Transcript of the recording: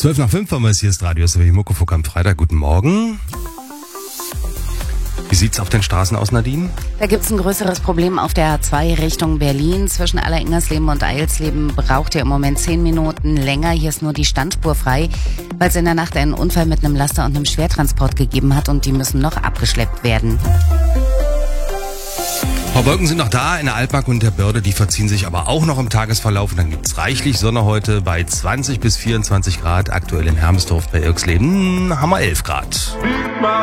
12:05 haben wir es, hier ist Radio SWR Muckefuck am Freitag. Guten Morgen. Wie sieht's auf den Straßen aus, Nadine? Da gibt's ein größeres Problem auf der A2 Richtung Berlin. Zwischen Alleringgersleben und Eilsleben braucht ihr im Moment 10 Minuten länger. Hier ist nur die Standspur frei, weil es in der Nacht einen Unfall mit einem Laster und einem Schwertransport gegeben hat und die müssen noch abgeschleppt werden. Wolken sind noch da in der Altmark und der Börde, die verziehen sich aber auch noch im Tagesverlauf. Und dann gibt's reichlich Sonne heute bei 20 bis 24 Grad. Aktuell in Hermsdorf bei Irxleben haben wir 11 Grad.